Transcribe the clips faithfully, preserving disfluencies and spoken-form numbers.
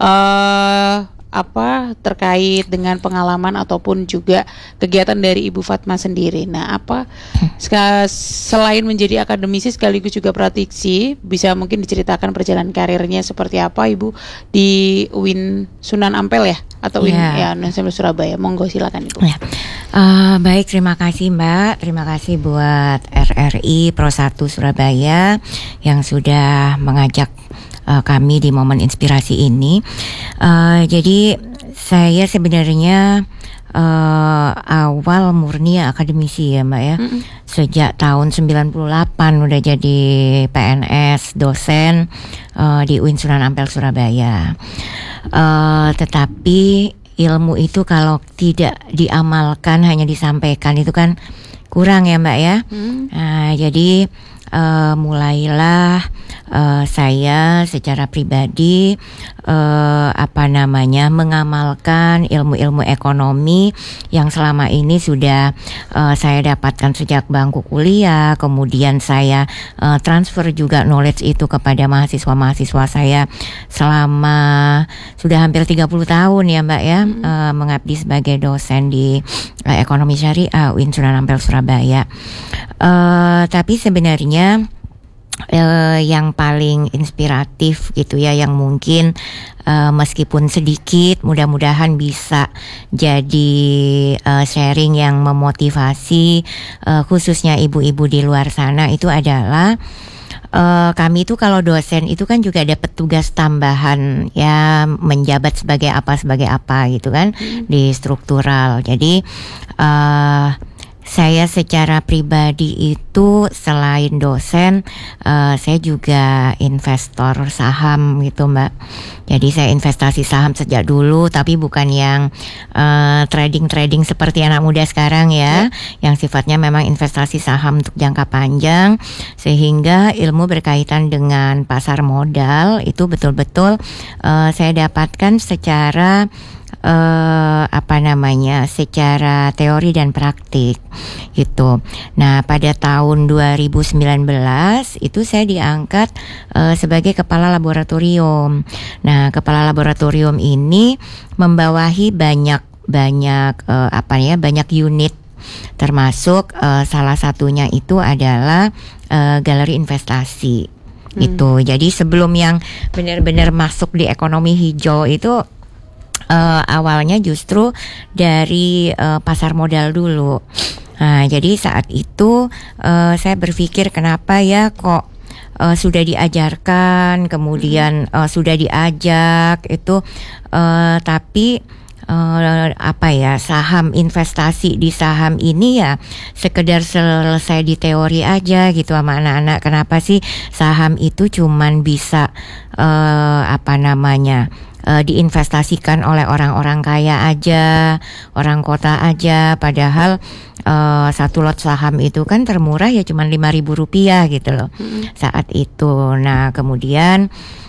uh, apa terkait dengan pengalaman ataupun juga kegiatan dari Ibu Fatma sendiri. Nah, apa ska, selain menjadi akademisi sekaligus juga praktisi, bisa mungkin diceritakan perjalanan karirnya seperti apa Ibu di U I N Sunan Ampel ya atau U I N yeah. ya Universitas Surabaya. Monggo silakan Ibu. Yeah. Uh, baik, terima kasih Mbak. Terima kasih buat R R I Pro satu Surabaya yang sudah mengajak Uh, kami di momen inspirasi ini. Uh, jadi saya sebenarnya uh, awal murni akademisi ya Mbak ya. Mm-hmm. Sejak tahun sembilan puluh delapan udah jadi P N S dosen uh, di U I N Sunan Ampel Surabaya. Uh, tetapi ilmu itu kalau tidak diamalkan, hanya disampaikan itu kan kurang ya Mbak ya. Mm-hmm. Uh, jadi Uh, mulailah uh, saya secara pribadi uh, apa namanya mengamalkan ilmu-ilmu ekonomi yang selama ini sudah uh, saya dapatkan sejak bangku kuliah. Kemudian saya uh, transfer juga knowledge itu kepada mahasiswa-mahasiswa saya selama sudah hampir tiga puluh tahun ya Mbak ya, hmm. uh, mengabdi sebagai dosen di uh, ekonomi syariah U I N Sunan Ampel Surabaya. Uh, tapi sebenarnya Uh, yang paling inspiratif gitu ya, yang mungkin uh, meskipun sedikit mudah-mudahan bisa jadi uh, sharing yang memotivasi uh, khususnya ibu-ibu di luar sana, itu adalah Uh, kami itu kalau dosen itu kan juga dapat tugas tambahan ya, menjabat sebagai apa sebagai apa gitu kan, hmm. di struktural. Jadi uh, saya secara pribadi itu selain dosen, uh, saya juga investor saham gitu Mbak. Jadi saya investasi saham sejak dulu, tapi bukan yang uh, trading-trading seperti anak muda sekarang ya, ya, yang sifatnya memang investasi saham untuk jangka panjang, sehingga ilmu berkaitan dengan pasar modal itu betul-betul uh, saya dapatkan secara Uh, apa namanya secara teori dan praktik gitu. Nah, pada tahun dua ribu sembilan belas itu saya diangkat uh, sebagai kepala laboratorium. Nah, kepala laboratorium ini membawahi banyak banyak uh, apa ya banyak unit, termasuk uh, salah satunya itu adalah uh, galeri investasi. Hmm. Itu. Jadi sebelum yang benar-benar masuk di ekonomi hijau itu Uh, awalnya justru dari uh, pasar modal dulu. Nah, jadi saat itu uh, saya berpikir kenapa ya kok uh, sudah diajarkan, kemudian uh, sudah diajak itu, uh, tapi uh, apa ya saham, investasi di saham ini ya sekedar selesai di teori aja gitu sama anak-anak. Kenapa sih saham itu cuman bisa uh, apa namanya Uh, diinvestasikan oleh orang-orang kaya aja, orang kota aja, padahal uh, satu lot saham itu kan termurah ya cuma lima ribu rupiah gitu loh hmm. saat itu. Nah, kemudian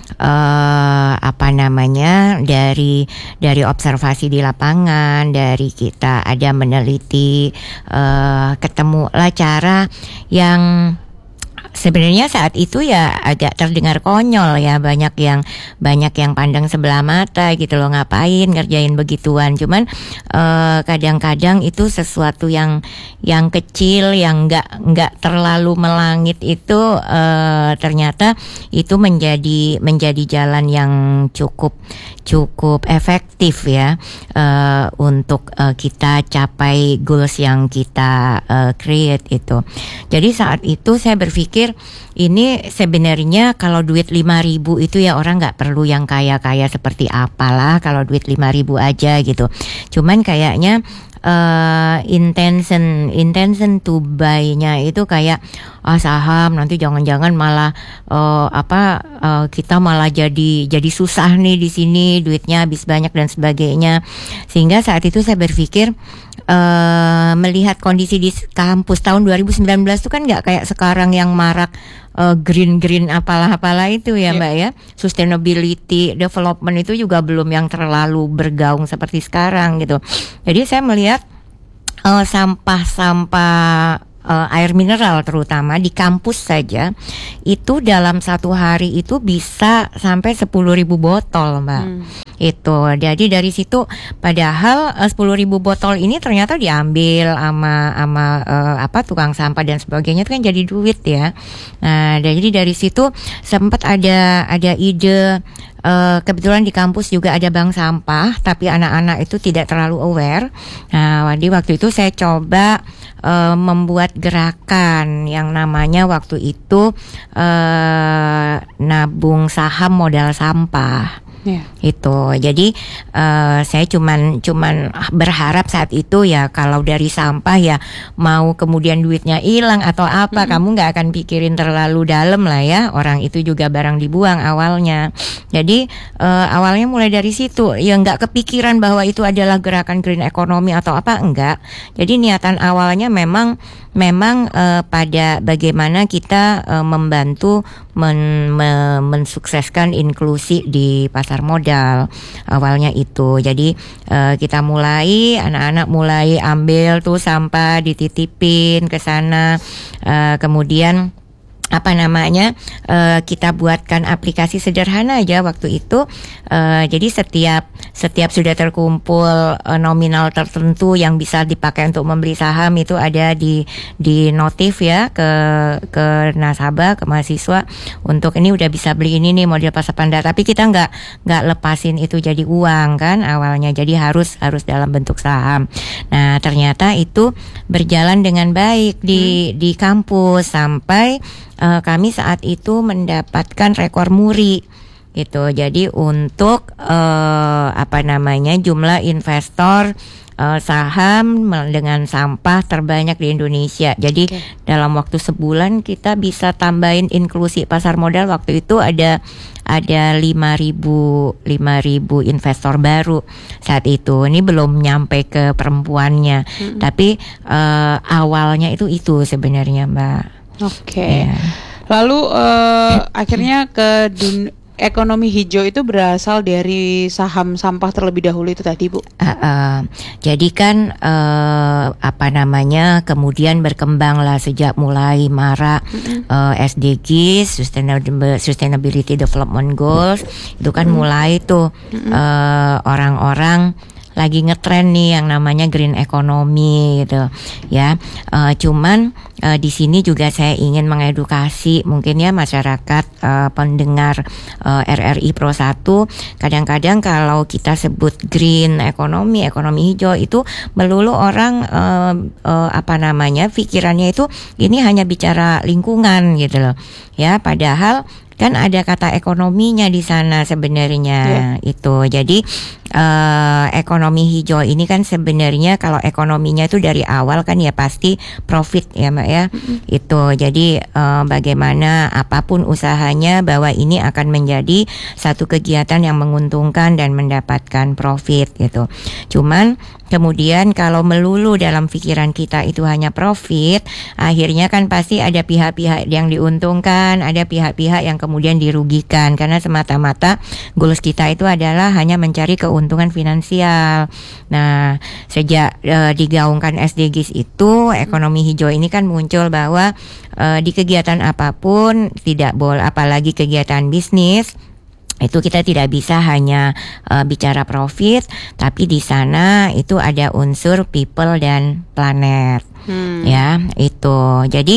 uh, apa namanya dari dari observasi di lapangan, dari kita ada meneliti, uh, ketemulah cara yang sebenarnya saat itu ya agak terdengar konyol ya, banyak yang banyak yang pandang sebelah mata gitu loh, ngapain ngerjain begituan. Cuman uh, kadang-kadang itu sesuatu yang yang kecil, yang nggak nggak terlalu melangit itu uh, ternyata itu menjadi menjadi jalan yang cukup cukup efektif ya uh, untuk uh, kita capai goals yang kita uh, create itu. Jadi saat itu saya berpikir ini sebenarnya kalau duit lima ribu itu ya orang gak perlu yang kaya-kaya seperti apalah, kalau duit lima ribu aja gitu. Cuman kayaknya uh, intention intention to buy-nya itu kayak ah saham nanti jangan-jangan malah uh, apa uh, kita malah jadi jadi susah nih di sini, duitnya habis banyak dan sebagainya. Sehingga saat itu saya berpikir Uh, melihat kondisi di kampus tahun dua ribu sembilan belas itu kan nggak kayak sekarang yang marak uh, green-green apalah-apalah itu ya, yeah. Mbak ya. Sustainability development itu juga belum yang terlalu bergaung seperti sekarang gitu. Jadi saya melihat uh, sampah-sampah uh, air mineral terutama di kampus saja itu dalam satu hari itu bisa sampai sepuluh ribu botol Mbak. Hmm. Itu. Jadi dari situ padahal uh, sepuluh ribu botol ini ternyata diambil sama sama uh, apa tukang sampah dan sebagainya, itu kan jadi duit ya. Nah, jadi dari situ sempat ada ada ide. Uh, kebetulan di kampus juga ada bank sampah, tapi anak-anak itu tidak terlalu aware. Nah, jadi waktu itu saya coba uh, membuat gerakan yang namanya waktu itu uh, nabung saham modal sampah. Yeah. Itu. Jadi uh, saya cuman cuman berharap saat itu ya kalau dari sampah ya mau kemudian duitnya hilang atau apa, mm-hmm. kamu nggak akan pikirin terlalu dalam lah ya. Orang itu juga barang dibuang awalnya. Jadi uh, awalnya mulai dari situ. Ya nggak kepikiran bahwa itu adalah gerakan green economy atau apa, enggak. Jadi niatan awalnya memang memang uh, pada bagaimana kita uh, membantu men, me, mensukseskan inklusi di pasar modal awalnya itu. Jadi uh, kita mulai anak-anak mulai ambil tuh sampah dititipin ke sana, uh, kemudian apa namanya uh, kita buatkan aplikasi sederhana aja waktu itu. Uh, jadi setiap setiap sudah terkumpul uh, nominal tertentu yang bisa dipakai untuk membeli saham itu ada di di notif ya ke ke nasabah, ke mahasiswa untuk ini udah bisa beli ini nih model pasar panda. Tapi kita nggak nggak lepasin itu jadi uang kan awalnya. Jadi harus harus dalam bentuk saham. Nah ternyata itu berjalan dengan baik di hmm. di kampus sampai Uh, kami saat itu mendapatkan rekor muri gitu. Jadi untuk uh, apa namanya jumlah investor uh, saham dengan sampah terbanyak di Indonesia. Jadi okay. dalam waktu sebulan kita bisa tambahin inklusi pasar modal waktu itu ada ada lima ribu investor baru saat itu. Ini belum nyampe ke perempuannya, mm-hmm. tapi uh, awalnya itu itu sebenarnya Mbak. Oke, okay. yeah. Lalu uh, akhirnya ke dun- ekonomi hijau itu berasal dari saham sampah terlebih dahulu itu tadi Bu. Uh, uh, jadi kan uh, apa namanya kemudian berkembanglah sejak mulai marak mm-hmm. uh, S D G, Sustainable Sustainability Development Goals, itu kan mm-hmm. mulai tuh mm-hmm. uh, orang-orang lagi ngetren nih yang namanya green economy gitu ya. Uh, cuman uh, di sini juga saya ingin mengedukasi mungkin ya masyarakat uh, pendengar uh, R R I Pro satu. Kadang-kadang kalau kita sebut green economy, ekonomi hijau itu melulu orang uh, uh, apa namanya pikirannya itu ini hanya bicara lingkungan gitu loh ya. Padahal kan ada kata ekonominya di sana sebenarnya yeah. itu. Jadi uh, ekonomi hijau ini kan sebenarnya kalau ekonominya itu dari awal kan ya pasti profit ya Mbak ya. Mm-hmm. Itu. Jadi uh, bagaimana apapun usahanya bahwa ini akan menjadi satu kegiatan yang menguntungkan dan mendapatkan profit gitu. Cuman kemudian kalau melulu dalam pikiran kita itu hanya profit, akhirnya kan pasti ada pihak-pihak yang diuntungkan, ada pihak-pihak yang kemudian dirugikan karena semata-mata goals kita itu adalah hanya mencari keuntungan finansial. Nah, sejak e, digaungkan S D Gs itu, ekonomi hijau ini kan muncul bahwa e, di kegiatan apapun tidak boleh, apalagi kegiatan bisnis, itu kita tidak bisa hanya uh, bicara profit, tapi di sana itu ada unsur people dan planet. Hmm. Ya, itu. Jadi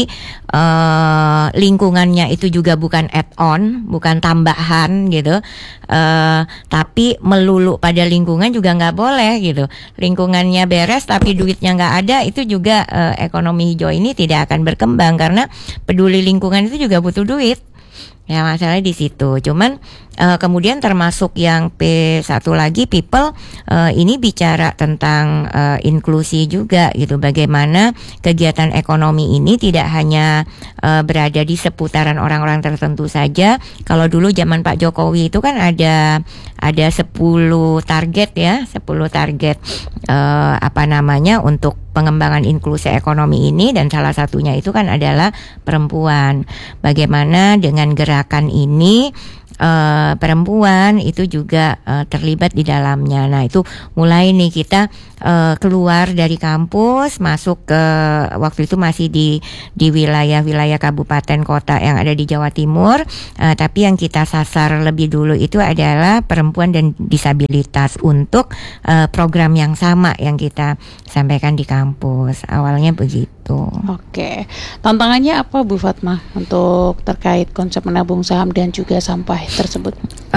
uh, lingkungannya itu juga bukan add-on, bukan tambahan gitu. Uh, tapi melulu pada lingkungan juga nggak boleh gitu. Lingkungannya beres tapi duitnya nggak ada, itu juga uh, ekonomi hijau ini tidak akan berkembang karena peduli lingkungan itu juga butuh duit. Ya masalahnya di situ. Cuman uh, kemudian termasuk yang P satu lagi people uh, ini bicara tentang uh, inklusi juga gitu. Bagaimana kegiatan ekonomi ini tidak hanya uh, berada di seputaran orang-orang tertentu saja. Kalau dulu zaman Pak Jokowi itu kan ada ada sepuluh target ya, sepuluh target uh, apa namanya untuk pengembangan inklusi ekonomi ini, dan salah satunya itu kan adalah perempuan. Bagaimana dengan gerakan ini uh, perempuan itu juga uh, terlibat di dalamnya. Nah itu mulai nih kita uh, keluar dari kampus, masuk ke waktu itu masih di di wilayah-wilayah kabupaten kota yang ada di Jawa Timur, uh, tapi yang kita sasar lebih dulu itu adalah perempuan dan disabilitas untuk uh, program yang sama yang kita sampaikan di kampus. Awalnya begitu. Oke, tantangannya apa Bu Fatma untuk terkait konsep menabung saham dan juga sampah tersebut?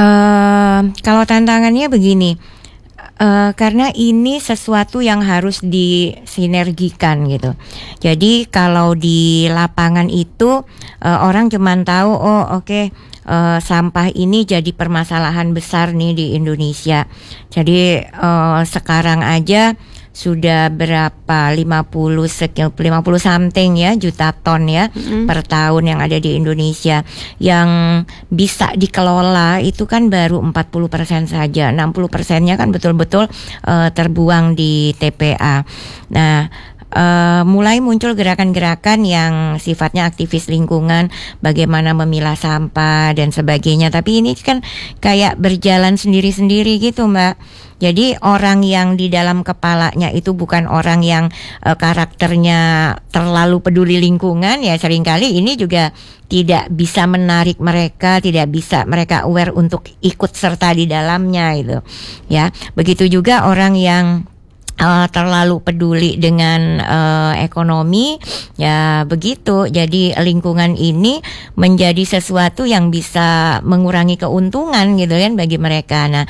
Uh, kalau tantangannya begini, uh, karena ini sesuatu yang harus disinergikan gitu. Jadi kalau di lapangan itu uh, orang cuma tahu oh oke okay, uh, sampah ini jadi permasalahan besar nih di Indonesia. Jadi uh, sekarang aja sudah berapa lima puluh sekian lima puluh something ya juta ton ya mm-hmm. per tahun yang ada di Indonesia, yang bisa dikelola itu kan baru empat puluh persen saja, enam puluh persennya kan betul-betul uh, terbuang di T P A. Nah Uh, mulai muncul gerakan-gerakan yang sifatnya aktivis lingkungan, bagaimana memilah sampah dan sebagainya. Tapi ini kan kayak berjalan sendiri-sendiri gitu, Mbak. Jadi orang yang di dalam kepalanya itu bukan orang yang uh, karakternya terlalu peduli lingkungan, ya seringkali ini juga tidak bisa menarik mereka, tidak bisa mereka aware untuk ikut serta di dalamnya itu. Ya, begitu juga orang yang Uh, terlalu peduli dengan uh, ekonomi, ya begitu. Jadi lingkungan ini menjadi sesuatu yang bisa mengurangi keuntungan gitu kan bagi mereka. Nah,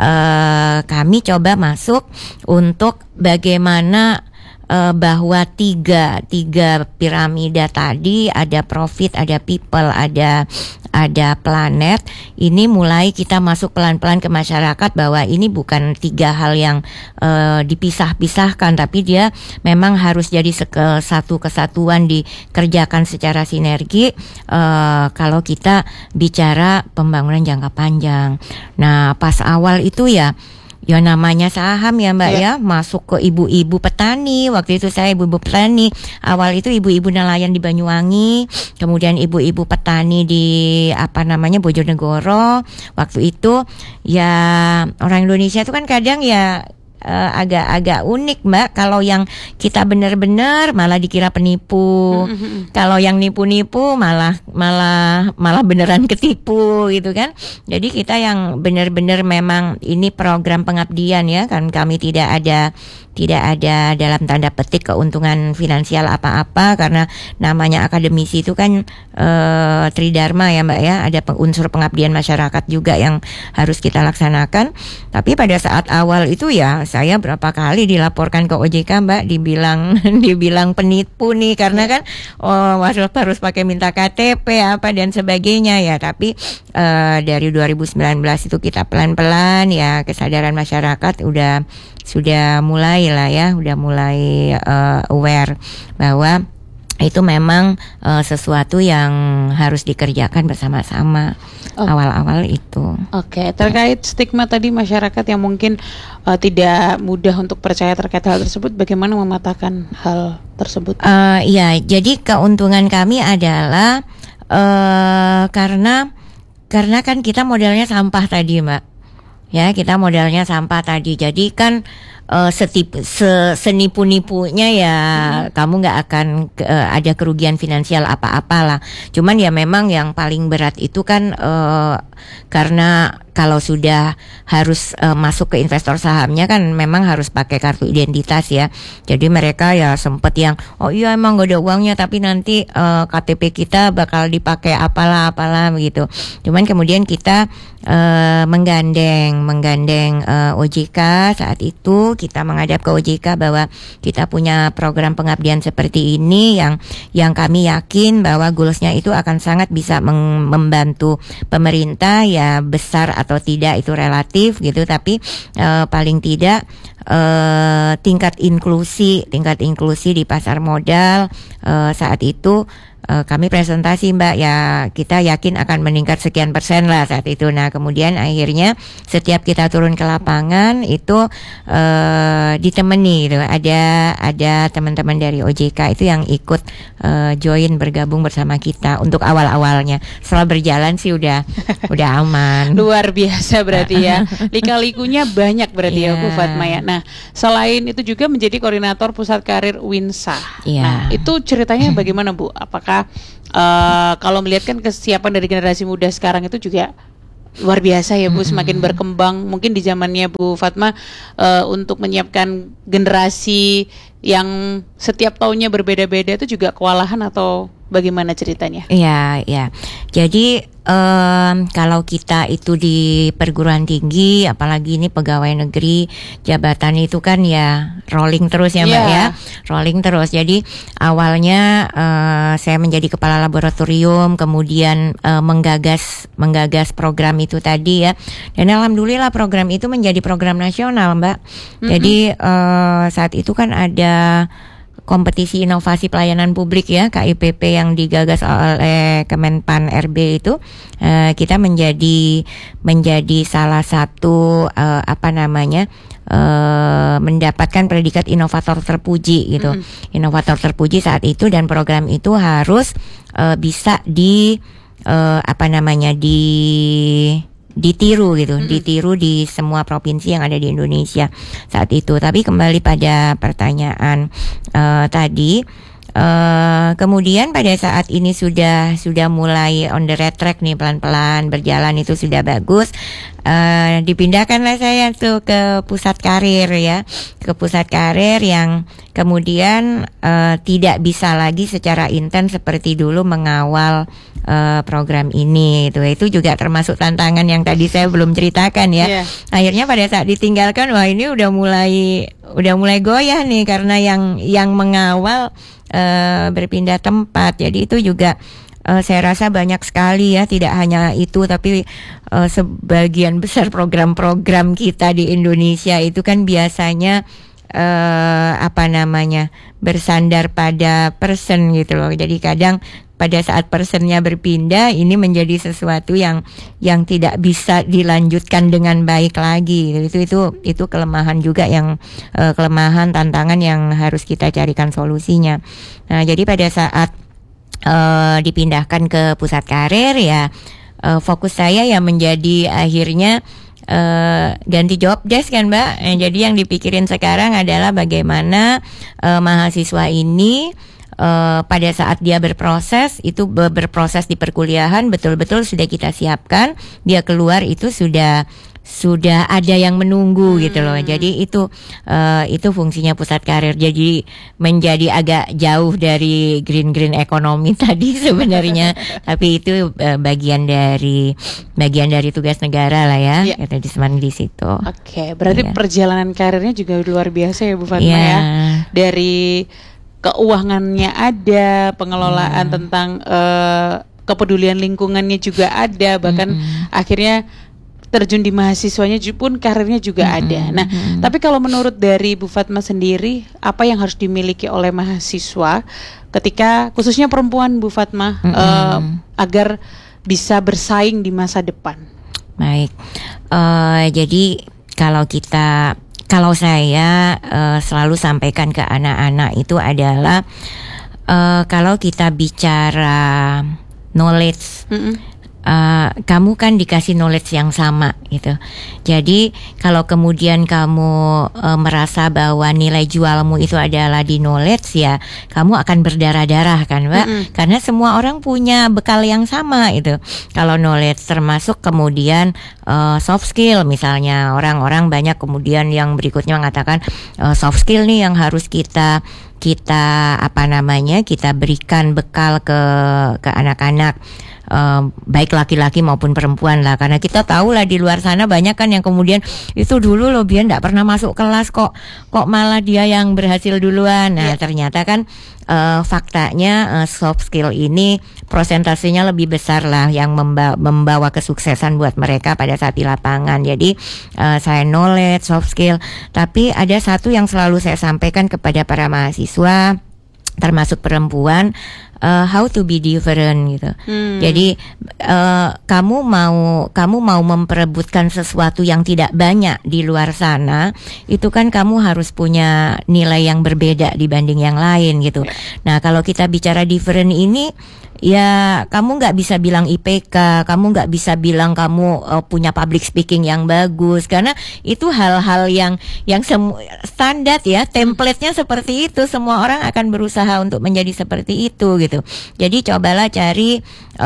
uh, kami coba masuk untuk bagaimana Uh, bahwa tiga tiga piramida tadi, ada profit, ada people, ada ada planet, ini mulai kita masuk pelan-pelan ke masyarakat bahwa ini bukan tiga hal yang uh, dipisah-pisahkan, tapi dia memang harus jadi seke, satu kesatuan, dikerjakan secara sinergi uh, kalau kita bicara pembangunan jangka panjang. Nah pas awal itu ya ya namanya saham ya Mbak ya. ya masuk ke ibu-ibu petani. Waktu itu saya ibu-ibu petani. Awal itu ibu-ibu nelayan di Banyuwangi, kemudian ibu-ibu petani di apa namanya Bojonegoro. Waktu itu ya orang Indonesia itu kan kadang ya Uh, agak-agak unik Mbak. Kalau yang kita benar-benar malah dikira penipu. Mm-hmm. Kalau yang nipu-nipu malah malah malah beneran ketipu gitu kan. Jadi kita yang benar-benar memang ini program pengabdian ya kan, kami tidak ada tidak ada dalam tanda petik keuntungan finansial apa-apa, karena namanya akademisi itu kan uh, tridharma ya Mbak ya, ada unsur pengabdian masyarakat juga yang harus kita laksanakan. Tapi pada saat awal itu ya saya berapa kali dilaporkan ke O J K Mbak, dibilang dibilang penipu nih, karena kan oh harus harus pakai minta K T P apa dan sebagainya ya. Tapi uh, dari dua ribu sembilan belas itu kita pelan-pelan ya, kesadaran masyarakat udah sudah mulai lah ya, udah mulai uh, aware bahwa itu memang uh, sesuatu yang harus dikerjakan bersama-sama. Oh. Awal-awal itu. Oke, okay. Terkait stigma tadi masyarakat yang mungkin uh, tidak mudah untuk percaya terkait hal tersebut, bagaimana mematahkan hal tersebut? Uh, ya, jadi keuntungan kami adalah uh, karena karena kan kita modalnya sampah tadi Mbak. Ya, kita modalnya sampah tadi. Jadi kan uh, setip, se, senipu-nipunya ya hmm. kamu nggak akan uh, ada kerugian finansial apa-apalah. Cuman ya memang yang paling berat itu kan uh, karena kalau sudah harus uh, masuk ke investor sahamnya kan memang harus pakai kartu identitas ya. Jadi mereka ya sempet yang oh iya emang gak ada uangnya, tapi nanti uh, K T P kita bakal dipakai apalah-apalah begitu. Cuman kemudian kita uh, menggandeng menggandeng uh, O J K saat itu, kita menghadap ke O J K bahwa kita punya program pengabdian seperti ini yang yang kami yakin bahwa goalsnya itu akan sangat bisa meng- membantu pemerintah ya, besar atau tidak itu relatif gitu, tapi uh, paling tidak uh, tingkat inklusi tingkat inklusi di pasar modal uh, saat itu uh, kami presentasi Mbak, ya kita yakin akan meningkat sekian persen lah saat itu. Nah kemudian akhirnya setiap kita turun ke lapangan itu uh, ditemani gitu. Ada ada teman-teman dari O J K itu yang ikut uh, join bergabung bersama kita untuk awal-awalnya. Setelah berjalan sih udah udah aman. Luar biasa berarti ya. Lika-likunya banyak berarti yeah. ya Bu Fatma ya. Nah, selain itu juga menjadi koordinator pusat karir Winsa. Yeah. Nah, itu ceritanya bagaimana Bu? Apakah uh, kalau melihat kan kesiapan dari generasi muda sekarang itu juga luar biasa ya Bu, semakin berkembang. Mungkin di zamannya Bu Fatma uh, untuk menyiapkan generasi yang setiap tahunnya berbeda-beda itu juga kewalahan atau bagaimana ceritanya? Iya, iya. Jadi um, kalau kita itu di perguruan tinggi, apalagi ini pegawai negeri, jabatan itu kan ya rolling terus ya Mbak yeah. ya, rolling terus. Jadi awalnya uh, saya menjadi kepala laboratorium, kemudian uh, menggagas menggagas program itu tadi ya. Dan alhamdulillah program itu menjadi program nasional Mbak. Mm-hmm. Jadi uh, saat itu kan ada kompetisi inovasi pelayanan publik ya K I P P yang digagas oleh Kemenpan R B itu, uh, kita menjadi menjadi salah satu uh, apa namanya uh, mendapatkan predikat inovator terpuji gitu, mm-hmm. inovator terpuji saat itu, dan program itu harus uh, bisa di uh, apa namanya di ditiru gitu, mm-hmm. ditiru di semua provinsi yang ada di Indonesia saat itu. Tapi kembali pada pertanyaan uh, tadi, uh, kemudian pada saat ini sudah sudah mulai on the right track nih, pelan-pelan berjalan, itu sudah bagus. Uh, dipindahkanlah saya tuh ke pusat karir ya, ke pusat karir yang kemudian uh, tidak bisa lagi secara intens seperti dulu mengawal uh, program ini. Itu itu juga termasuk tantangan yang tadi saya belum ceritakan ya. Yeah. Akhirnya pada saat ditinggalkan, wah ini udah mulai udah mulai goyah nih, karena yang yang mengawal uh, berpindah tempat. Jadi itu juga Uh, saya rasa banyak sekali ya, tidak hanya itu, tapi uh, sebagian besar program-program kita di Indonesia itu kan biasanya uh, apa namanya bersandar pada person gitu loh. Jadi kadang pada saat personnya berpindah, ini menjadi sesuatu yang yang tidak bisa dilanjutkan dengan baik lagi. Itu itu itu kelemahan juga, yang uh, kelemahan tantangan yang harus kita carikan solusinya. Nah, jadi pada saat Uh, dipindahkan ke pusat karir ya, uh, fokus saya ya menjadi akhirnya uh, ganti job desk kan Mbak. Eh, jadi yang dipikirin sekarang adalah bagaimana uh, mahasiswa ini uh, pada saat dia berproses itu berproses di perkuliahan betul-betul sudah kita siapkan, dia keluar itu sudah sudah ada yang menunggu hmm. gitu loh. Jadi itu uh, itu fungsinya pusat karir. Jadi menjadi agak jauh dari green-green ekonomi tadi sebenarnya. Tapi itu uh, bagian dari bagian dari tugas negara lah ya. Yeah. Kita disemani di situ. Oke, okay, berarti yeah. perjalanan karirnya juga luar biasa ya Bu Fatma yeah. ya. Dari keuangannya ada, pengelolaan yeah. tentang uh, kepedulian lingkungannya juga ada, bahkan mm-hmm. akhirnya terjun di mahasiswanya pun karirnya juga mm-hmm. ada. Nah, mm-hmm. tapi kalau menurut dari Bu Fatma sendiri, apa yang harus dimiliki oleh mahasiswa ketika khususnya perempuan Bu Fatma mm-hmm. uh, agar bisa bersaing di masa depan? Baik, uh, jadi kalau kita, kalau saya uh, selalu sampaikan ke anak-anak itu adalah uh, kalau kita bicara knowledge. Mm-hmm. Uh, kamu kan dikasih knowledge yang sama gitu. Jadi kalau kemudian kamu uh, merasa bahwa nilai jualmu itu adalah di knowledge, ya kamu akan berdarah-darah kan Mbak. Mm-hmm. Karena semua orang punya bekal yang sama itu. Kalau knowledge, termasuk kemudian uh, soft skill misalnya, orang-orang banyak kemudian yang berikutnya mengatakan uh, soft skill nih yang harus kita kita apa namanya kita berikan bekal ke ke anak-anak. Uh, baik laki-laki maupun perempuan lah, karena kita tahu lah di luar sana banyak kan yang kemudian itu dulu loh dia nggak pernah masuk kelas kok kok malah dia yang berhasil duluan. Nah yeah. ternyata kan uh, faktanya uh, soft skill ini prosentasenya lebih besar lah yang membawa, membawa kesuksesan buat mereka pada saat di lapangan. Jadi uh, saya knowledge, soft skill, tapi ada satu yang selalu saya sampaikan kepada para mahasiswa termasuk perempuan, uh, how to be different gitu. Hmm. Jadi uh, kamu mau kamu mau memperebutkan sesuatu yang tidak banyak di luar sana, itu kan kamu harus punya nilai yang berbeda dibanding yang lain gitu. Nah, kalau kita bicara different ini, ya kamu nggak bisa bilang I P K, kamu nggak bisa bilang kamu uh, punya public speaking yang bagus, karena itu hal-hal yang yang semu- standar ya, template-nya seperti itu, semua orang akan berusaha untuk menjadi seperti itu gitu. Jadi cobalah cari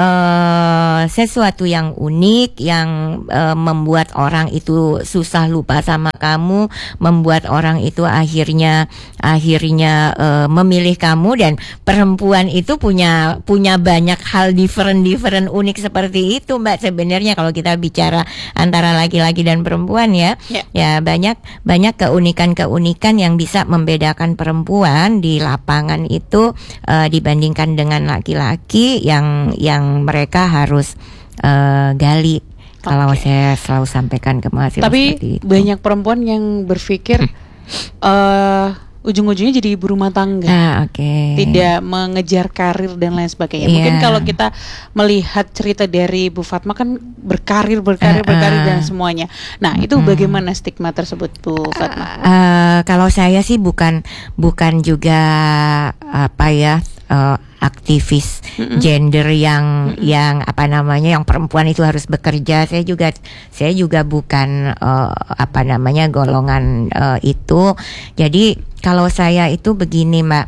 uh, sesuatu yang unik, yang uh, membuat orang itu susah lupa sama kamu, membuat orang itu akhirnya akhirnya uh, memilih kamu. Dan perempuan itu punya punya banyak hal different-different unik seperti itu, Mbak. Sebenarnya kalau kita bicara antara laki-laki dan perempuan ya, yeah. ya banyak banyak keunikan-keunikan yang bisa membedakan perempuan di lapangan itu uh, dibandingkan dengan laki-laki yang yang mereka harus uh, gali. Okay. Kalau saya selalu sampaikan ke mahasiswa. Tapi banyak perempuan yang berpikir uh, ujung-ujungnya jadi ibu rumah tangga, ah, okay. tidak mengejar karir dan lain sebagainya. Yeah. Mungkin kalau kita melihat cerita dari Bu Fatma kan berkarir, berkarir, uh, uh. berkarir dan semuanya. Nah, itu uh. bagaimana stigma tersebut, Bu Fatma? Uh, uh, kalau saya sih bukan bukan juga apa ya uh, aktivis mm-hmm. gender yang mm-hmm. yang apa namanya yang perempuan itu harus bekerja. Saya juga saya juga bukan uh, apa namanya golongan uh, itu. Jadi kalau saya itu begini, Mbak,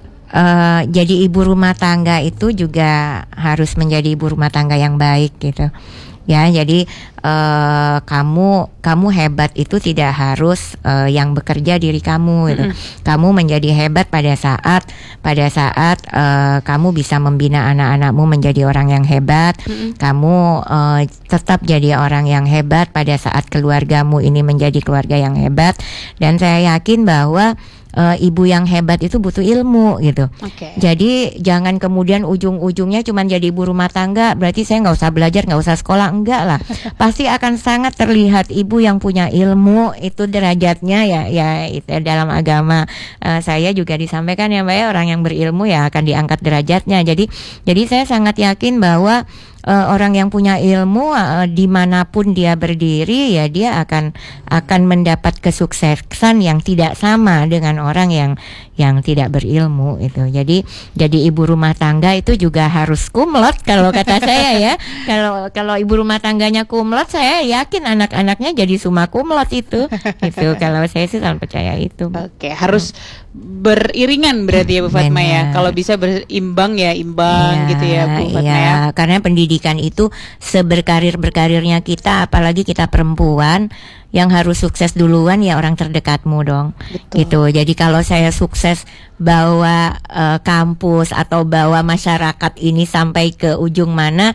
uh, jadi ibu rumah tangga itu juga harus menjadi ibu rumah tangga yang baik gitu. Ya, jadi uh, kamu kamu hebat itu tidak harus uh, yang bekerja diri kamu gitu. Mm-hmm. Kamu menjadi hebat pada saat pada saat uh, kamu bisa membina anak-anakmu menjadi orang yang hebat. Mm-hmm. Kamu uh, tetap jadi orang yang hebat pada saat keluargamu ini menjadi keluarga yang hebat. Dan saya yakin bahwa Uh, ibu yang hebat itu butuh ilmu gitu. Okay. Jadi jangan kemudian ujung-ujungnya cuma jadi ibu rumah tangga, berarti saya nggak usah belajar, nggak usah sekolah, enggak lah. Pasti akan sangat terlihat ibu yang punya ilmu itu derajatnya ya, ya itu dalam agama uh, saya juga disampaikan ya, Mbak, ya, orang yang berilmu ya akan diangkat derajatnya. Jadi jadi saya sangat yakin bahwa Uh, orang yang punya ilmu uh, dimanapun dia berdiri ya dia akan akan mendapat kesuksesan yang tidak sama dengan orang yang yang tidak berilmu itu. Jadi jadi ibu rumah tangga itu juga harus kumlot kalau kata saya ya. Kalau kalau ibu rumah tangganya kumlot, saya yakin anak-anaknya jadi summa kumlot itu. Itu kalau saya sih selalu percaya itu. Oke, harus beriringan berarti ya Bu Fatma ya. Kalau bisa berimbang ya imbang ya, gitu ya Bu Fatma ya. ya. Karena pendidikan itu seberkarir-berkarirnya kita, apalagi kita perempuan, yang harus sukses duluan ya orang terdekatmu dong. Betul. Gitu. Jadi kalau saya sukses bawa uh, kampus atau bawa masyarakat ini sampai ke ujung mana,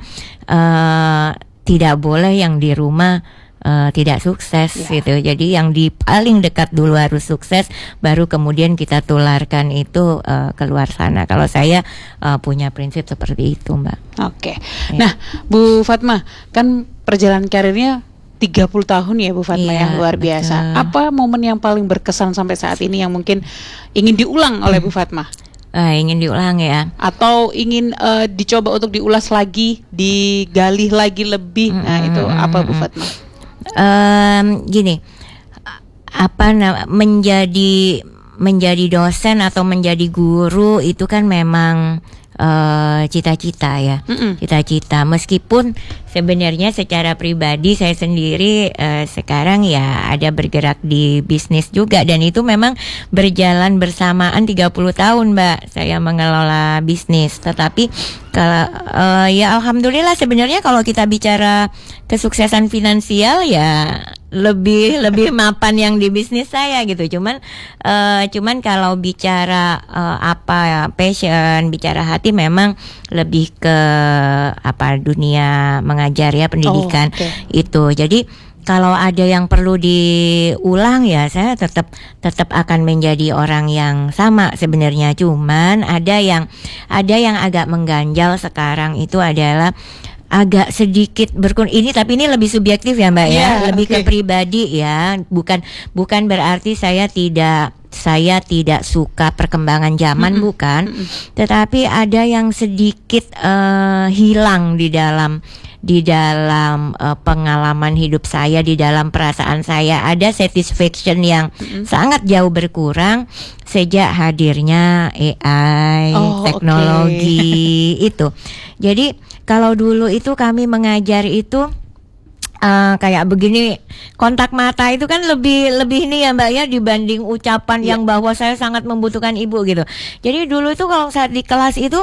uh, tidak boleh yang di rumah Uh, tidak sukses ya. Gitu. Jadi yang di paling dekat dulu harus sukses, baru kemudian kita tularkan itu uh, keluar sana. Kalau saya uh, punya prinsip seperti itu, Mbak. Oke. Ya. Nah, Bu Fatma, kan perjalanan karirnya tiga puluh tahun ya Bu Fatma ya, ya luar biasa. Betul. Apa momen yang paling berkesan sampai saat ini yang mungkin ingin diulang oleh Bu Fatma? Uh, ingin diulang ya, atau ingin uh, dicoba untuk diulas lagi, digali lagi lebih. Mm-hmm. Nah, itu apa Bu Fatma? Um, gini, apa nama menjadi menjadi dosen atau menjadi guru itu kan memang uh, cita-cita ya, Mm-mm. cita-cita. Meskipun sebenarnya secara pribadi saya sendiri uh, sekarang ya ada bergerak di bisnis juga, dan itu memang berjalan bersamaan tiga puluh tahun, Mbak. Saya mengelola bisnis, tetapi kalau uh, ya alhamdulillah sebenarnya kalau kita bicara kesuksesan finansial ya lebih lebih mapan yang di bisnis saya gitu. Cuman uh, cuman kalau bicara uh, apa ya, passion, bicara hati, memang lebih ke apa dunia mengajar ya, pendidikan. Oh, okay. Itu. Jadi kalau ada yang perlu diulang ya saya tetap tetap akan menjadi orang yang sama sebenarnya. Cuman ada yang ada yang agak mengganjal sekarang itu adalah agak sedikit berkun ini, tapi ini lebih subjektif ya Mbak ya, Yeah, lebih okay. ke pribadi ya, bukan bukan berarti saya tidak saya tidak suka perkembangan zaman, mm-mm, bukan, mm-mm, tetapi ada yang sedikit uh, hilang di dalam di dalam uh, pengalaman hidup saya, di dalam perasaan saya, ada satisfaction yang mm-hmm. sangat jauh berkurang sejak hadirnya A I, oh, teknologi okay. itu. Jadi kalau dulu itu kami mengajar itu Uh, kayak begini, kontak mata itu kan lebih lebih ini ya Mbak ya, dibanding ucapan yeah. yang bahwa saya sangat membutuhkan ibu gitu. Jadi dulu itu kalau saat di kelas itu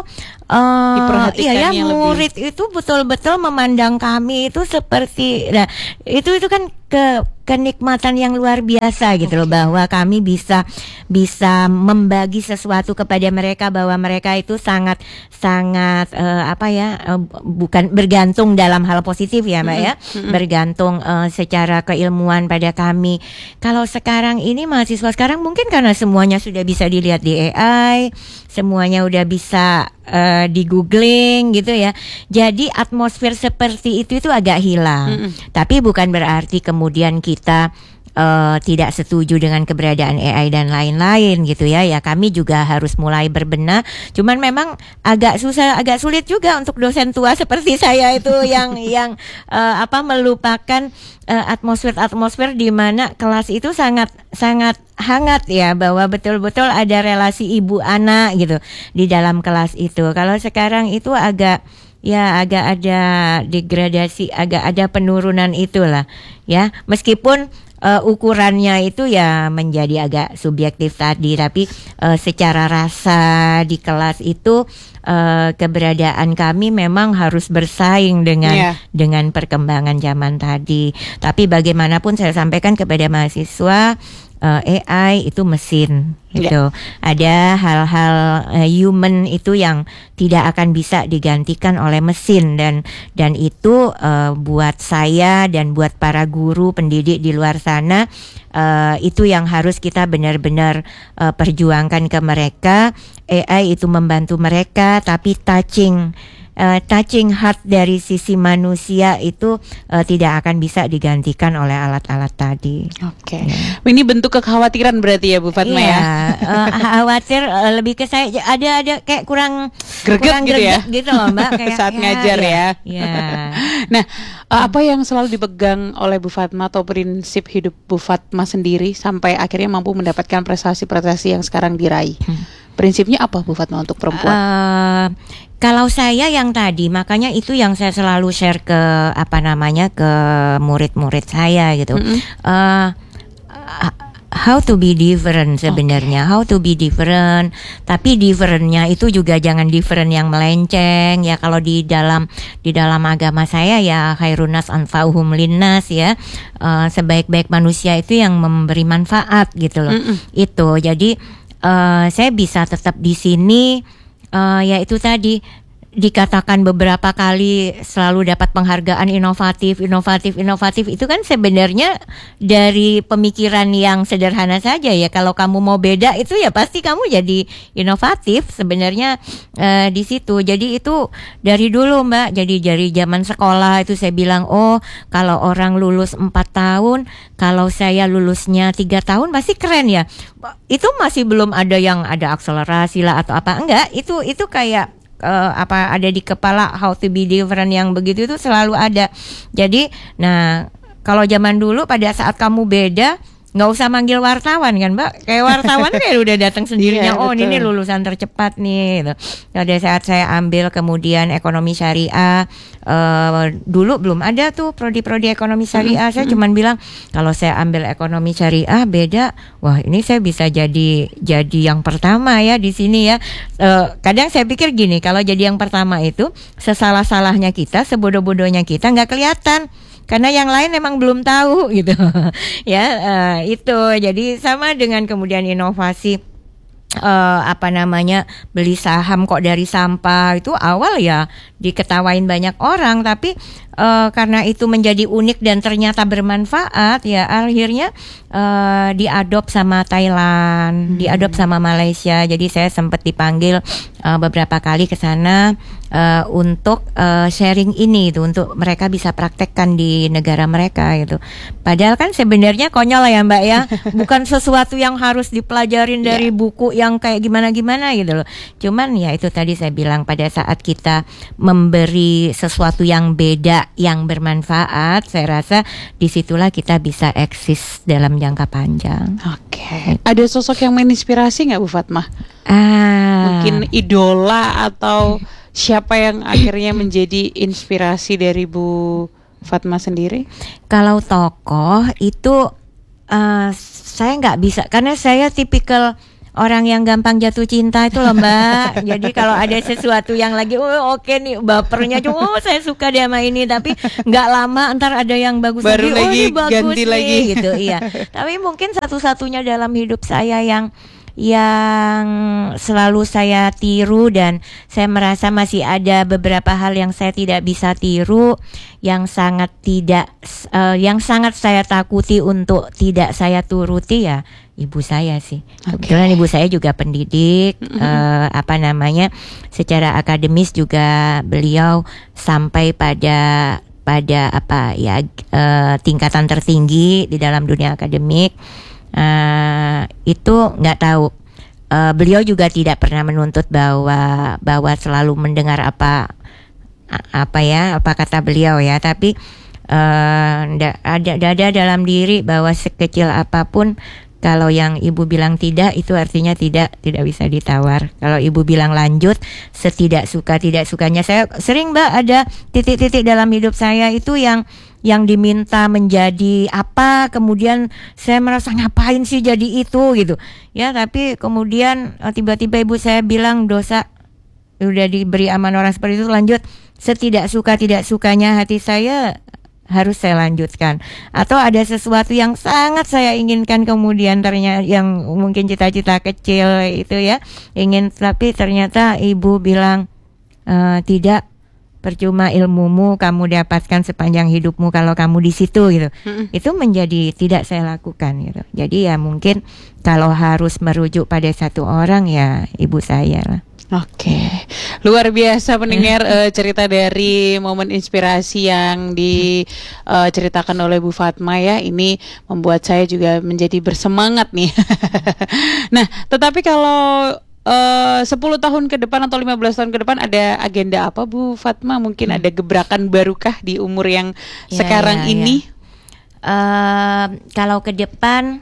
uh, iya ya, murid lebih. Itu betul-betul memandang kami itu seperti, nah itu itu kan ke kenikmatan yang luar biasa gitu okay. loh, bahwa kami bisa bisa membagi sesuatu kepada mereka, bahwa mereka itu sangat sangat uh, apa ya, uh, bukan bergantung dalam hal positif ya Mbak mm-hmm. ya, mm-hmm. bergantung uh, secara keilmuan pada kami. Kalau sekarang ini mahasiswa sekarang mungkin karena semuanya sudah bisa dilihat di A I, semuanya udah bisa uh, di googling gitu ya. Jadi atmosfer seperti itu itu agak hilang. Mm-hmm. Tapi bukan berarti kemudian kita uh, tidak setuju dengan keberadaan A I dan lain-lain gitu ya. Ya kami juga harus mulai berbenah. Cuman memang agak susah, agak sulit juga untuk dosen tua seperti saya itu yang yang uh, apa melupakan uh, atmosfer-atmosfer di mana kelas itu sangat sangat hangat ya, bahwa betul-betul ada relasi ibu anak gitu di dalam kelas itu. Kalau sekarang itu agak ya agak ada degradasi, agak ada penurunan itulah ya, meskipun uh, ukurannya itu ya menjadi agak subjektif tadi, tapi uh, secara rasa di kelas itu uh, keberadaan kami memang harus bersaing dengan yeah. dengan perkembangan zaman tadi. Tapi bagaimanapun saya sampaikan kepada mahasiswa, Uh, A I itu mesin gitu. Yeah. Ada hal-hal uh, human itu yang tidak akan bisa digantikan oleh mesin, dan dan itu uh, buat saya dan buat para guru pendidik di luar sana, uh, itu yang harus kita benar-benar uh, perjuangkan ke mereka. A I itu membantu mereka, tapi touching Uh, touching heart dari sisi manusia itu uh, tidak akan bisa digantikan oleh alat-alat tadi. Oke, okay. ya. Ini bentuk kekhawatiran berarti ya Bu Fatma ya? uh, khawatir uh, lebih ke saya ada ada kayak kurang greget kurang gitu ya, gitu loh Mbak, kayak saat ya, ngajar ya. ya. ya. Nah, uh, apa yang selalu dipegang oleh Bu Fatma atau prinsip hidup Bu Fatma sendiri sampai akhirnya mampu mendapatkan prestasi-prestasi yang sekarang diraih? Hmm. Prinsipnya apa Bu Fatma untuk perempuan? Uh, kalau saya yang tadi, makanya itu yang saya selalu share ke apa namanya ke murid-murid saya gitu. Mm-hmm. Uh, how to be different sebenarnya, okay. how to be different. Tapi differentnya itu juga jangan different yang melenceng ya. Kalau di dalam di dalam agama saya ya khairunas anfa'uhum linnas ya, uh, sebaik-baik manusia itu yang memberi manfaat gitu loh. Mm-hmm. Itu jadi uh, saya bisa tetap di sini. Uh, ya itu tadi dikatakan beberapa kali selalu dapat penghargaan inovatif, inovatif, inovatif itu kan sebenarnya dari pemikiran yang sederhana saja ya. Kalau kamu mau beda itu ya pasti kamu jadi inovatif sebenarnya uh, di situ. Jadi itu dari dulu Mbak. Jadi dari zaman sekolah itu saya bilang, oh kalau orang lulus empat tahun, kalau saya lulusnya tiga tahun pasti keren ya. Itu masih belum ada yang ada akselerasi lah atau apa, enggak. Itu itu kayak Uh, apa ada di kepala how to be different yang begitu itu selalu ada. Jadi, nah kalau zaman dulu pada saat kamu beda nggak usah manggil wartawan kan Mbak, kayak wartawan kayak udah datang sendirinya. Yeah, oh betul. Ini lulusan tercepat nih gitu. Pada saat saya ambil kemudian ekonomi syariah, uh, dulu belum ada tuh prodi-prodi ekonomi syariah. Mm-hmm. Saya cuman bilang kalau saya ambil ekonomi syariah beda, wah ini saya bisa jadi jadi yang pertama ya di sini ya. Uh, kadang saya pikir gini, kalau jadi yang pertama itu sesalah-salahnya kita, sebodoh-bodohnya kita nggak kelihatan. Karena yang lain memang belum tahu gitu. Ya uh, itu jadi sama dengan kemudian inovasi uh, apa namanya beli saham kok dari sampah, itu awal ya diketawain banyak orang, tapi uh, karena itu menjadi unik dan ternyata bermanfaat ya akhirnya uh, diadop sama Thailand, hmm. diadop sama Malaysia. Jadi saya sempat dipanggil uh, beberapa kali ke sana uh, untuk uh, sharing ini itu untuk mereka bisa praktekkan di negara mereka gitu. Padahal kan sebenarnya konyol ya Mbak ya, bukan sesuatu yang harus dipelajarin dari yeah. buku yang kayak gimana-gimana gitu loh. Cuman ya itu tadi saya bilang, pada saat kita memberi sesuatu yang beda yang bermanfaat, saya rasa disitulah kita bisa eksis dalam jangka panjang. Oke, okay. Ada sosok yang menginspirasi nggak Bu Fatma? Ah. Mungkin idola atau siapa yang akhirnya menjadi inspirasi dari Bu Fatma sendiri? Kalau tokoh itu uh, saya nggak bisa, karena saya tipikal orang yang gampang jatuh cinta itu loh Mbak. Jadi kalau ada sesuatu yang lagi oh oke okay nih bapernya, oh saya suka dia sama ini, tapi nggak lama ntar ada yang bagus baru lagi, lagi oh ini bagus ganti nih lagi gitu. Iya. Tapi mungkin satu-satunya dalam hidup saya yang yang selalu saya tiru dan saya merasa masih ada beberapa hal yang saya tidak bisa tiru, yang sangat tidak uh, yang sangat saya takuti untuk tidak saya turuti, ya ibu saya sih. Okay. Kebetulan ibu saya juga pendidik, mm-hmm. uh, apa namanya, secara akademis juga beliau sampai pada pada apa ya uh, tingkatan tertinggi di dalam dunia akademik. Uh, itu nggak tahu. Uh, beliau juga tidak pernah menuntut bahwa bahwa selalu mendengar apa apa ya apa kata beliau ya, tapi uh, ada ada dalam diri bahwa sekecil apapun, kalau yang ibu bilang tidak, itu artinya tidak tidak bisa ditawar. Kalau ibu bilang lanjut, setidak suka tidak sukanya. Saya sering Mbak ada titik-titik dalam hidup saya itu yang yang diminta menjadi apa, kemudian saya merasa ngapain sih jadi itu gitu ya, tapi kemudian tiba-tiba ibu saya bilang dosa, udah diberi aman orang seperti itu, lanjut, setidak suka tidak sukanya hati saya harus saya lanjutkan. Atau ada sesuatu yang sangat saya inginkan, kemudian ternyata yang mungkin cita-cita kecil itu ya ingin, tapi ternyata ibu bilang e, tidak, percuma ilmumu kamu dapatkan sepanjang hidupmu kalau kamu di situ gitu. Mm-mm. Itu menjadi tidak saya lakukan gitu. Jadi ya mungkin kalau harus merujuk pada satu orang, ya ibu saya lah. Oke, okay. Luar biasa pendengar uh, cerita dari momen inspirasi yang diceritakan uh, oleh Bu Fatma ya. Ini membuat saya juga menjadi bersemangat nih. Nah, tetapi kalau Uh, sepuluh tahun ke depan atau lima belas tahun ke depan ada agenda apa Bu Fatma? Mungkin hmm. ada gebrakan barukah di umur yang ya, sekarang ya, ini? Ya. Uh, kalau ke depan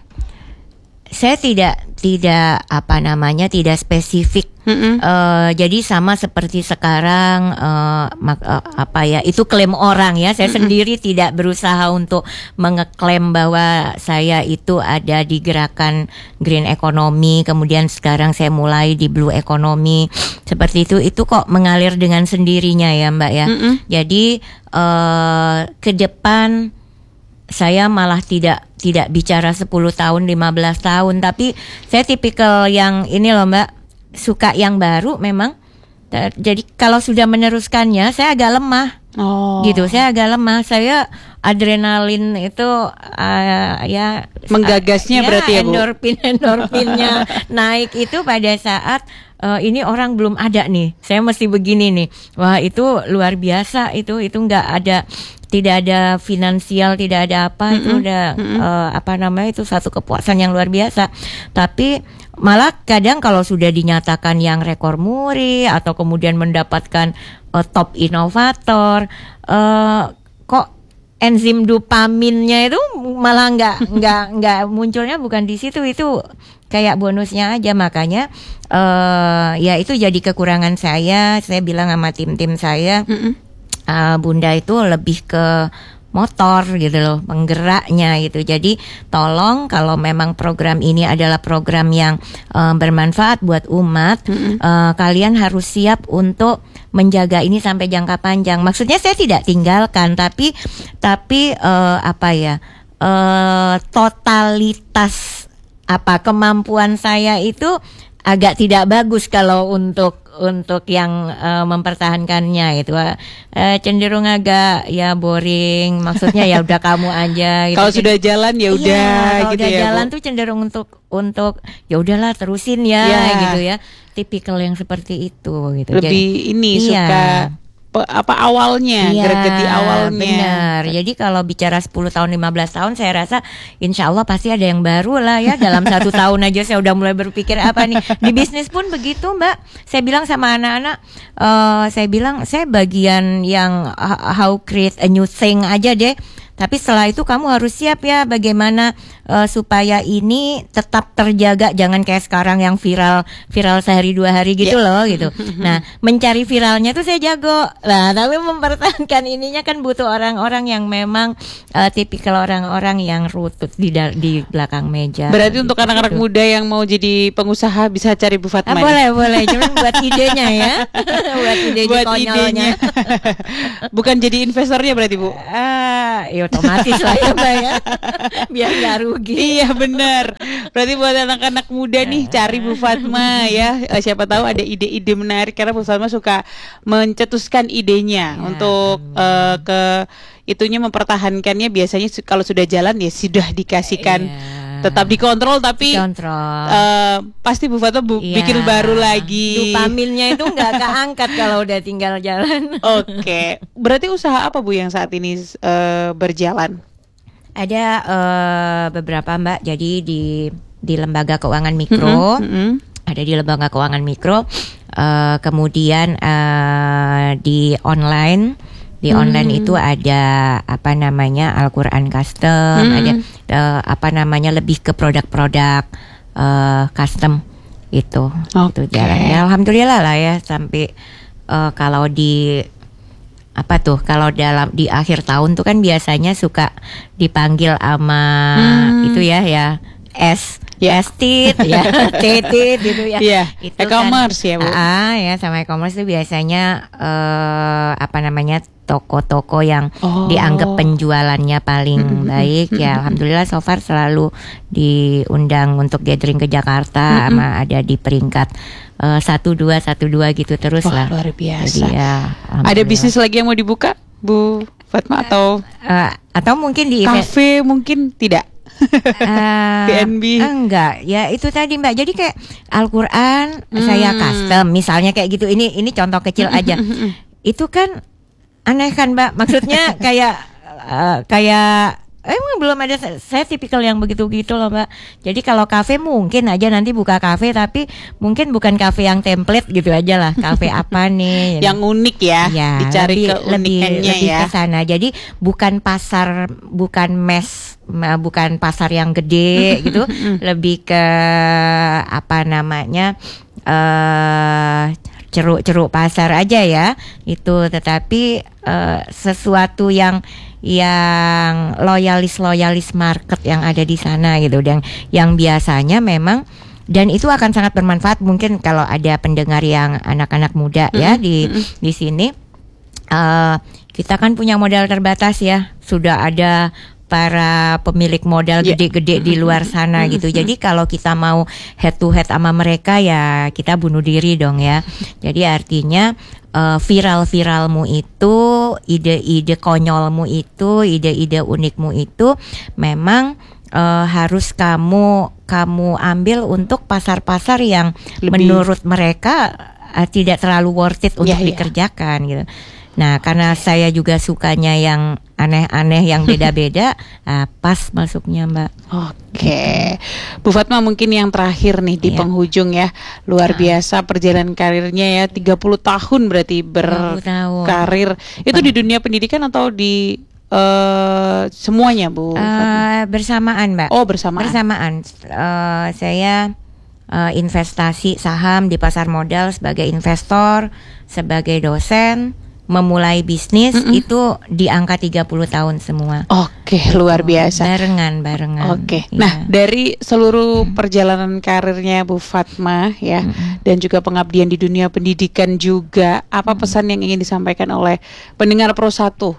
saya tidak tidak apa namanya tidak spesifik. Mm-hmm. Uh, jadi sama seperti sekarang uh, mak, uh, apa ya itu klaim orang ya. Saya mm-hmm. sendiri tidak berusaha untuk mengeklaim bahwa saya itu ada di gerakan green economy, kemudian sekarang saya mulai di blue economy. Seperti itu itu kok mengalir dengan sendirinya ya Mbak ya. Mm-hmm. Jadi uh, ke depan saya malah tidak tidak bicara sepuluh tahun, lima belas tahun, tapi saya tipikal yang ini loh Mbak, suka yang baru memang. Jadi kalau sudah meneruskannya saya agak lemah. Oh. Gitu, saya agak lemah. Saya adrenalin itu uh, ya menggagasnya uh, berarti ya, ya Bu. Endorfin endorfinnya naik itu pada saat uh, ini orang belum ada nih. Saya mesti begini nih. Wah, itu luar biasa itu itu enggak ada, tidak ada finansial, tidak ada apa, mm-hmm. itu udah mm-hmm. uh, apa namanya itu satu kepuasan yang luar biasa. Tapi malah kadang kalau sudah dinyatakan yang rekor muri atau kemudian mendapatkan uh, top inovator, uh, kok enzim dopaminnya itu malah nggak nggak nggak munculnya bukan di situ, itu kayak bonusnya aja. Makanya uh, ya itu jadi kekurangan saya. Saya bilang sama tim-tim saya, mm-hmm. uh, Bunda itu lebih ke motor gitu loh, penggeraknya gitu. Jadi tolong kalau memang program ini adalah program yang uh, bermanfaat buat umat, mm-hmm. uh, kalian harus siap untuk menjaga ini sampai jangka panjang. Maksudnya saya tidak tinggalkan, tapi tapi uh, apa ya uh, totalitas apa kemampuan saya itu agak tidak bagus kalau untuk untuk yang uh, mempertahankannya gitu. Uh, cenderung agak ya boring. Maksudnya ya udah kamu aja gitu. Kalau sudah jalan ya udah iya, kalau gitu udah ya. jalan Bu. tuh cenderung untuk untuk ya udahlah terusin ya yeah. gitu ya. Tipikal yang seperti itu gitu. Lebih Jadi, ini iya. suka apa awalnya, iya, gergeti awalnya. Benar. Jadi kalau bicara sepuluh tahun, lima belas tahun, saya rasa insya Allah pasti ada yang baru lah ya. Dalam satu tahun aja saya udah mulai berpikir apa nih. Di bisnis pun begitu, Mbak. Saya bilang sama anak-anak, uh, saya bilang saya bagian yang how create a new thing aja deh. Tapi setelah itu kamu harus siap ya bagaimana uh, supaya ini tetap terjaga, jangan kayak sekarang yang viral viral sehari dua hari gitu yeah. loh gitu. Nah, mencari viralnya tuh saya jago. Nah, tapi mempertahankan ininya kan butuh orang-orang yang memang uh, tipikal orang-orang yang rutut di di belakang meja. Berarti untuk gitu. anak-anak muda yang mau jadi pengusaha bisa cari Bu Fatma. Ah, boleh, boleh. Cuman buat idenya ya. buat ide buat konyolnya. idenya. Bukan jadi investornya berarti, Bu. Ah, uh, otomatis lah ya Mbak ya. Biar gak rugi. Iya benar. Berarti buat anak-anak muda nih cari Bu Fatma ya. Siapa tahu ada ide-ide menarik karena Bu Fatma suka mencetuskan idenya ya, untuk uh, ke itunya mempertahankannya. Biasanya kalau sudah jalan ya sudah dikasihkan ya. Tetap dikontrol tapi Kontrol. Uh, pasti Bu Fatma bu- ya. bikin baru lagi. Dopaminnya itu nggak keangkat kalau udah tinggal jalan. Oke, okay. Berarti usaha apa Bu yang saat ini uh, berjalan? Ada uh, beberapa Mbak. Jadi di di lembaga keuangan mikro, mm-hmm, mm-hmm. ada di lembaga keuangan mikro. Uh, kemudian uh, di online. Di hmm. online itu ada apa namanya Al-Quran Custom, hmm. ada uh, apa namanya lebih ke produk-produk uh, custom itu, okay. itu jalan. Ya, alhamdulillah lah ya sampai uh, kalau di apa tuh kalau dalam di akhir tahun tuh kan biasanya suka dipanggil sama hmm. itu ya ya S. Ya, estit, ya, titit gitu ya. Iya, itu e-commerce kan, ya Bu. Ah, ya sama e-commerce itu biasanya uh, apa namanya toko-toko yang oh. dianggap penjualannya paling mm-hmm. baik. Ya, alhamdulillah so far selalu diundang untuk gathering ke Jakarta, mm-hmm. sama ada di peringkat uh, satu dua satu dua gitu terus. Wah, lah. Luar biasa. Jadi, ya, ada bisnis lagi yang mau dibuka, Bu Fatma atau uh, atau mungkin di kafe mungkin tidak? Uh, P N B enggak ya itu tadi Mbak, jadi kayak Al-Quran hmm. saya custom misalnya kayak gitu, ini ini contoh kecil aja. Itu kan aneh kan Mbak, maksudnya kayak uh, kayak emang belum ada, saya tipikal yang begitu-gitu loh Mbak. Jadi kalau kafe mungkin aja nanti buka kafe, tapi mungkin bukan kafe yang template gitu aja lah. Kafe apa nih? Yang unik ya, ya dicari lebih, keunikannya lebih, ya. Lebih ke sana. Jadi bukan pasar, bukan mes, bukan pasar yang gede gitu. Lebih ke apa namanya? Uh, ceruk-ceruk pasar aja ya itu, tetapi uh, sesuatu yang yang loyalis-loyalis market yang ada di sana gitu, dan yang biasanya memang, dan itu akan sangat bermanfaat mungkin kalau ada pendengar yang anak-anak muda ya mm-hmm. di di sini. Uh, kita kan punya modal terbatas ya, sudah ada para pemilik modal yeah. gede-gede di luar sana mm-hmm. gitu. Jadi kalau kita mau head to head sama mereka ya kita bunuh diri dong ya. Jadi artinya uh, viral-viralmu itu, ide-ide konyolmu itu, ide-ide unikmu itu memang uh, harus kamu kamu ambil untuk pasar-pasar yang lebih, menurut mereka uh, tidak terlalu worth it untuk yeah, dikerjakan yeah. gitu. Nah, karena saya juga sukanya yang aneh-aneh, yang beda-beda, nah, pas masuknya Mbak. Oke, Bu Fatma mungkin yang terakhir nih di yeah. penghujung ya, luar nah. biasa perjalanan karirnya ya, tiga puluh tahun berarti berkarir. Itu di dunia pendidikan atau di uh, semuanya Bu Fatma? Uh, bersamaan Mbak. Oh bersamaan. Bersamaan. Uh, saya uh, investasi saham di pasar modal sebagai investor, sebagai dosen. Memulai bisnis mm-mm. itu di angka tiga puluh tahun semua. Oke. Oke, luar biasa. Barengan, barengan. Oke. Iya. Nah, dari seluruh perjalanan karirnya Bu Fatma ya, Mm-mm. dan juga pengabdian di dunia pendidikan juga, apa pesan yang ingin disampaikan oleh pendengar Pro satu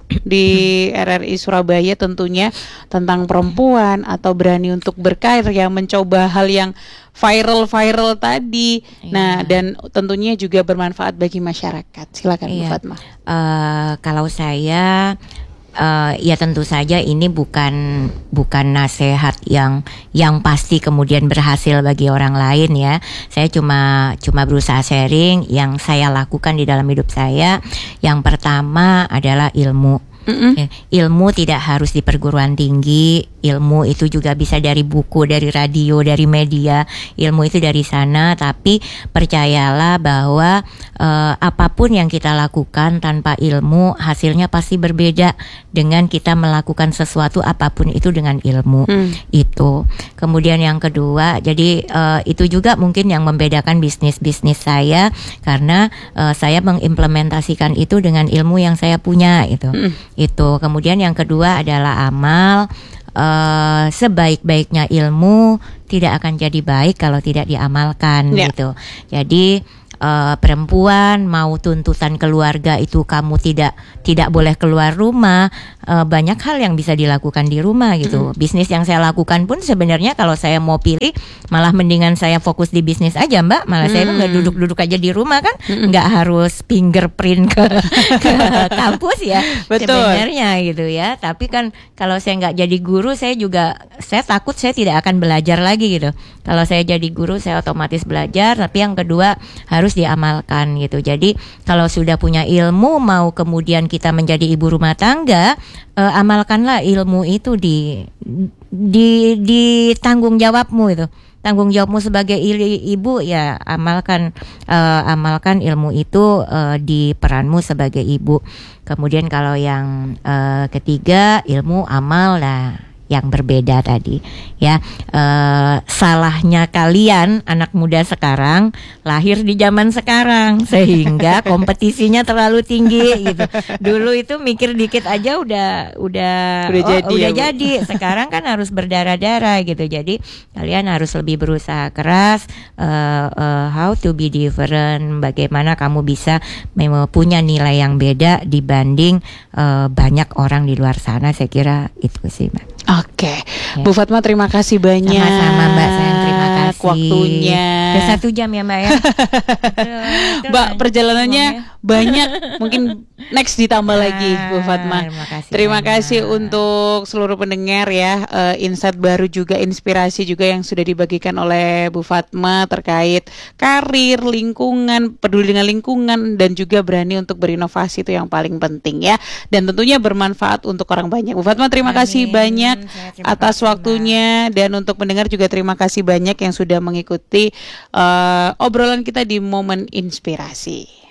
di R R I Surabaya tentunya tentang perempuan atau berani untuk berkarya, mencoba hal yang viral-viral tadi. Iya. Nah, dan tentunya juga bermanfaat bagi masyarakat. Silakan Bu Iya. Fatma. Eh, kalau saya eh, ya tentu saja ini bukan bukan nasihat yang yang pasti kemudian berhasil bagi orang lain ya. Saya cuma cuma berusaha sharing yang saya lakukan di dalam hidup saya. Yang pertama adalah ilmu. Mm-mm. Ya, ilmu tidak harus di perguruan tinggi, ilmu itu juga bisa dari buku, dari radio, dari media. Ilmu itu dari sana, tapi percayalah bahwa eh, apapun yang kita lakukan tanpa ilmu hasilnya pasti berbeda dengan kita melakukan sesuatu apapun itu dengan ilmu. Hmm. Itu. Kemudian yang kedua, jadi eh, itu juga mungkin yang membedakan bisnis-bisnis saya karena eh, saya mengimplementasikan itu dengan ilmu yang saya punya itu. Mm. Itu. Kemudian yang kedua adalah amal. Uh, sebaik-baiknya ilmu tidak akan jadi baik kalau tidak diamalkan. Ya. Gitu. Jadi uh, perempuan mau tuntutan keluarga itu kamu tidak tidak boleh keluar rumah, uh, banyak hal yang bisa dilakukan di rumah gitu. Mm. Bisnis yang saya lakukan pun sebenarnya kalau saya mau pilih malah mendingan saya fokus di bisnis aja Mbak. Malah mm. saya nggak duduk-duduk aja di rumah kan, nggak mm. harus fingerprint ke, ke kampus ya. Betul. Sebenarnya gitu ya. Tapi kan kalau saya nggak jadi guru, saya juga saya takut saya tidak akan belajar lagi gitu. Kalau saya jadi guru, saya otomatis belajar. Tapi yang kedua harus diamalkan gitu. Jadi kalau sudah punya ilmu, mau kemudian kita menjadi ibu rumah tangga, eh, amalkanlah ilmu itu di di di tanggung jawabmu itu. Tanggung jawabmu sebagai ibu ya amalkan uh, amalkan ilmu itu uh, di peranmu sebagai ibu. Kemudian kalau yang uh, ketiga ilmu amal lah yang berbeda tadi ya. Uh, salahnya kalian anak muda sekarang lahir di zaman sekarang sehingga kompetisinya terlalu tinggi gitu. Dulu itu mikir dikit aja udah udah udah oh, jadi, udah ya, jadi. Sekarang kan harus berdarah-darah gitu. Jadi kalian harus lebih berusaha keras uh, uh, how to be different. Bagaimana kamu bisa mem- punya nilai yang beda dibanding uh, banyak orang di luar sana. Saya kira itu sih Mbak. Oke, Ya. Bu Fatma terima kasih banyak. Sama-sama Mbak, saya terima kasih. Waktunya. Udah satu jam ya Mbak ya. Mbak perjalanannya banyak, mungkin next ditambah Ah, lagi Bu Fatma. terima kasih Terima banyak. kasih untuk seluruh pendengar ya, uh, insight baru juga, inspirasi juga yang sudah dibagikan oleh Bu Fatma terkait karir, lingkungan, peduli dengan lingkungan dan juga berani untuk berinovasi, itu yang paling penting ya. Dan tentunya bermanfaat untuk orang banyak. Bu Fatma terima Amin. kasih banyak Saya terima atas kasih, waktunya, dan untuk pendengar juga terima kasih banyak yang sudah mengikuti uh, obrolan kita di Momen Inspirasi.